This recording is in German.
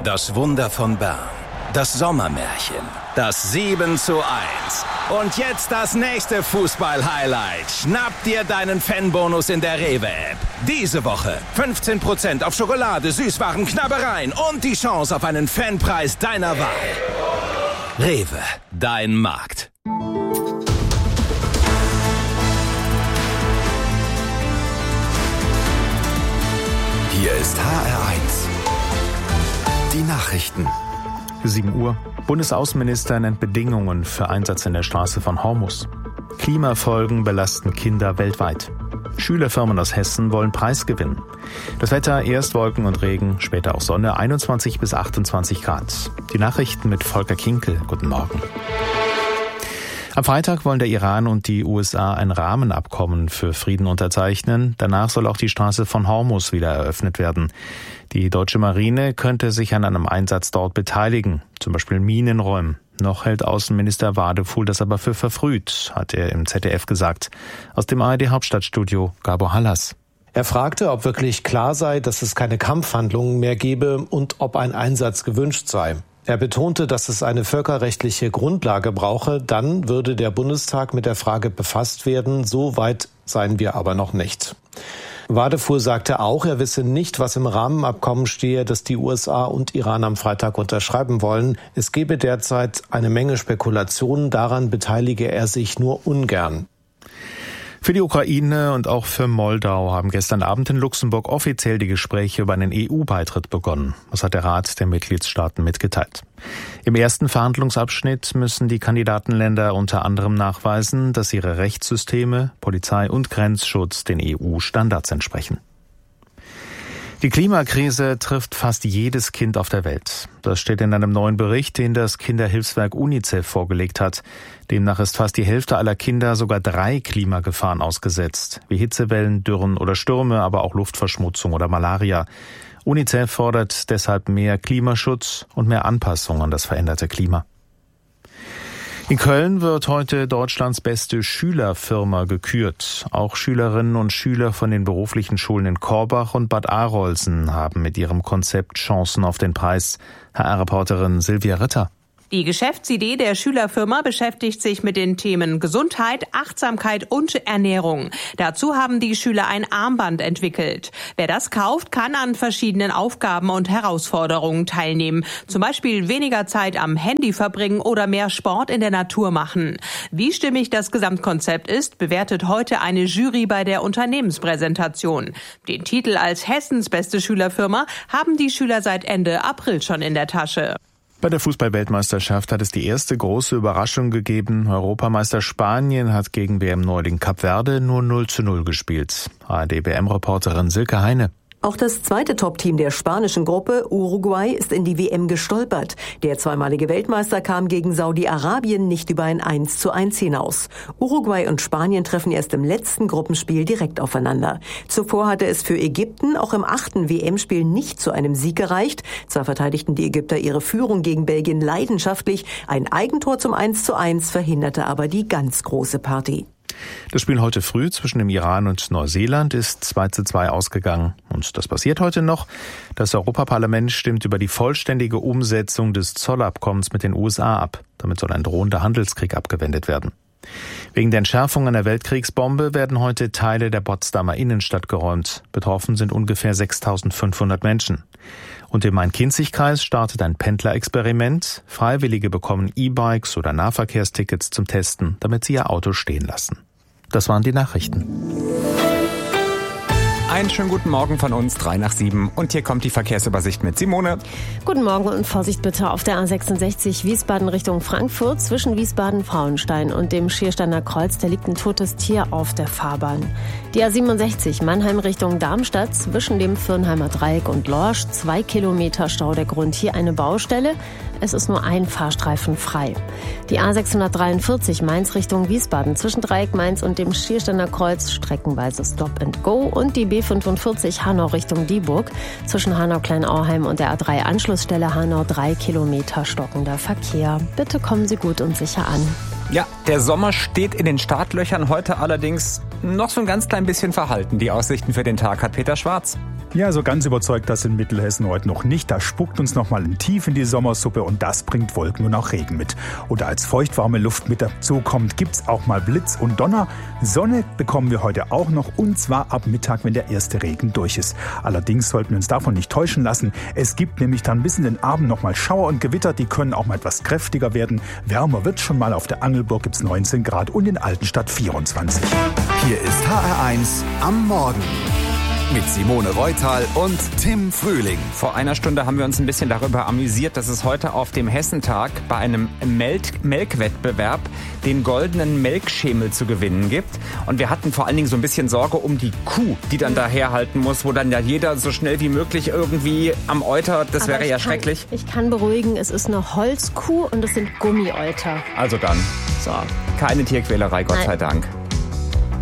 Das Wunder von Bern. Das Sommermärchen. Das 7:1. Und jetzt das nächste Fußball-Highlight. Schnapp dir deinen Fanbonus in der Rewe-App. Diese Woche 15% auf Schokolade, Süßwaren, Knabbereien und die Chance auf einen Fanpreis deiner Wahl. Rewe, dein Markt. Hier ist HR1. Die Nachrichten. 7 Uhr. Bundesaußenminister nennt Bedingungen für Einsatz in der Straße von Hormuz. Klimafolgen belasten Kinder weltweit. Schülerfirmen aus Hessen wollen Preis gewinnen. Das Wetter, erst Wolken und Regen, später auch Sonne, 21 bis 28 Grad. Die Nachrichten mit Volker Kinkel. Guten Morgen. Am Freitag wollen der Iran und die USA ein Rahmenabkommen für Frieden unterzeichnen. Danach soll auch die Straße von Hormuz wieder eröffnet werden. Die deutsche Marine könnte sich an einem Einsatz dort beteiligen, zum Beispiel Minen räumen. Noch hält Außenminister Wadefuhl das aber für verfrüht, hat er im ZDF gesagt. Aus dem ARD-Hauptstadtstudio Gabor Hallas. Er fragte, ob wirklich klar sei, dass es keine Kampfhandlungen mehr gebe und ob ein Einsatz gewünscht sei. Er betonte, dass es eine völkerrechtliche Grundlage brauche, dann würde der Bundestag mit der Frage befasst werden. So weit seien wir aber noch nicht. Wadefuhl sagte auch, er wisse nicht, was im Rahmenabkommen stehe, das die USA und Iran am Freitag unterschreiben wollen. Es gebe derzeit eine Menge Spekulationen, daran beteilige er sich nur ungern. Für die Ukraine und auch für Moldau haben gestern Abend in Luxemburg offiziell die Gespräche über einen EU-Beitritt begonnen. Das hat der Rat der Mitgliedstaaten mitgeteilt. Im ersten Verhandlungsabschnitt müssen die Kandidatenländer unter anderem nachweisen, dass ihre Rechtssysteme, Polizei und Grenzschutz den EU-Standards entsprechen. Die Klimakrise trifft fast jedes Kind auf der Welt. Das steht in einem neuen Bericht, den das Kinderhilfswerk UNICEF vorgelegt hat. Demnach ist fast die Hälfte aller Kinder sogar 3 Klimagefahren ausgesetzt, wie Hitzewellen, Dürren oder Stürme, aber auch Luftverschmutzung oder Malaria. UNICEF fordert deshalb mehr Klimaschutz und mehr Anpassung an das veränderte Klima. In Köln wird heute Deutschlands beste Schülerfirma gekürt. Auch Schülerinnen und Schüler von den beruflichen Schulen in Korbach und Bad Arolsen haben mit ihrem Konzept Chancen auf den Preis. HR-Reporterin Silvia Ritter. Die Geschäftsidee der Schülerfirma beschäftigt sich mit den Themen Gesundheit, Achtsamkeit und Ernährung. Dazu haben die Schüler ein Armband entwickelt. Wer das kauft, kann an verschiedenen Aufgaben und Herausforderungen teilnehmen. Zum Beispiel weniger Zeit am Handy verbringen oder mehr Sport in der Natur machen. Wie stimmig das Gesamtkonzept ist, bewertet heute eine Jury bei der Unternehmenspräsentation. Den Titel als Hessens beste Schülerfirma haben die Schüler seit Ende April schon in der Tasche. Bei der Fußball-Weltmeisterschaft hat es die erste große Überraschung gegeben. Europameister Spanien hat gegen WM-Neuling Kap Verde nur 0:0 gespielt. ARD-WM-Reporterin Silke Heine. Auch das zweite Top-Team der spanischen Gruppe, Uruguay, ist in die WM gestolpert. Der zweimalige Weltmeister kam gegen Saudi-Arabien nicht über ein 1:1 hinaus. Uruguay und Spanien treffen erst im letzten Gruppenspiel direkt aufeinander. Zuvor hatte es für Ägypten auch im 8. WM-Spiel nicht zu einem Sieg gereicht. Zwar verteidigten die Ägypter ihre Führung gegen Belgien leidenschaftlich, ein Eigentor zum 1:1 verhinderte aber die ganz große Party. Das Spiel heute früh zwischen dem Iran und Neuseeland ist 2:2 ausgegangen. Und das passiert heute noch. Das Europaparlament stimmt über die vollständige Umsetzung des Zollabkommens mit den USA ab. Damit soll ein drohender Handelskrieg abgewendet werden. Wegen der Entschärfung einer Weltkriegsbombe werden heute Teile der Potsdamer Innenstadt geräumt. Betroffen sind ungefähr 6.500 Menschen. Und im Main-Kinzig-Kreis startet ein Pendlerexperiment. Freiwillige bekommen E-Bikes oder Nahverkehrstickets zum Testen, damit sie ihr Auto stehen lassen. Das waren die Nachrichten. Einen schönen guten Morgen von uns, 6:03 und hier kommt die Verkehrsübersicht mit Simone. Guten Morgen und Vorsicht bitte auf der A66 Wiesbaden Richtung Frankfurt. Zwischen Wiesbaden-Frauenstein und dem Schiersteiner Kreuz, da liegt ein totes Tier auf der Fahrbahn. Die A67 Mannheim Richtung Darmstadt zwischen dem Firnheimer Dreieck und Lorsch, 2 Kilometer Stau, der Grund hier eine Baustelle. Es ist nur ein Fahrstreifen frei. Die A643 Mainz Richtung Wiesbaden zwischen Dreieck Mainz und dem Schiersteiner Kreuz streckenweise Stop and Go und die B45 Hanau Richtung Dieburg zwischen Hanau-Kleinauheim und der A3 Anschlussstelle Hanau 3 Kilometer stockender Verkehr. Bitte kommen Sie gut und sicher an. Ja, der Sommer steht in den Startlöchern, heute allerdings noch so ein ganz klein bisschen verhalten. Die Aussichten für den Tag hat Peter Schwarz. Ja, so ganz überzeugt das in Mittelhessen heute noch nicht. Da spuckt uns noch mal ein Tief in die Sommersuppe und das bringt Wolken und auch Regen mit. Oder als feuchtwarme Luft mit dazu kommt, gibt's auch mal Blitz und Donner. Sonne bekommen wir heute auch noch, und zwar ab Mittag, wenn der erste Regen durch ist. Allerdings sollten wir uns davon nicht täuschen lassen. Es gibt nämlich dann bis in den Abend noch mal Schauer und Gewitter, die können auch mal etwas kräftiger werden. Wärmer wird schon mal, auf der Angelburg gibt's 19 Grad und in Altenstadt 24. Hier ist HR1 am Morgen mit Simone Reutal und Tim Frühling. Vor einer Stunde haben wir uns ein bisschen darüber amüsiert, dass es heute auf dem Hessentag bei einem Melkwettbewerb den goldenen Melkschemel zu gewinnen gibt. Und wir hatten vor allen Dingen so ein bisschen Sorge um die Kuh, die dann daherhalten muss, wo dann ja jeder so schnell wie möglich irgendwie am Euter, das wäre ja schrecklich. Ich kann beruhigen, es ist eine Holzkuh und es sind Gummieuter. Also dann, so, keine Tierquälerei, Gott sei Dank.